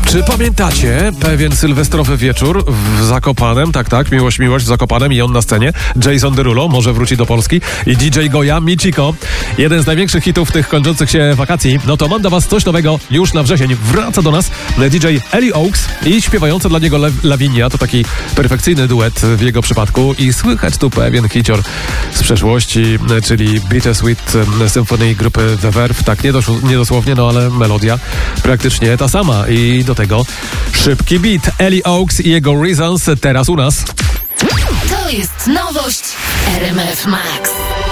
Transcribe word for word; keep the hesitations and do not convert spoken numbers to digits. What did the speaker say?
Czy pamiętacie pewien sylwestrowy wieczór w Zakopanem? Tak, tak, Miłość, Miłość w Zakopanem i on na scenie. Jason Derulo może wróci do Polski i D J Goja Michiko. Jeden z największych hitów tych kończących się wakacji. No to mam dla was coś nowego już na wrzesień. Wraca do nas D J Ellie Oaks i śpiewająca dla niego Le- Lavinia. To taki perfekcyjny duet w jego przypadku i słychać tu pewien hicior z przeszłości, czyli Bittersweet Symphony grupy The Verve. Tak, nie, dos- nie dosłownie, no ale melodia praktycznie ta sama i do tego szybki beat. Ellie Oaks i jego Reasons teraz u nas. To jest nowość R M F Max.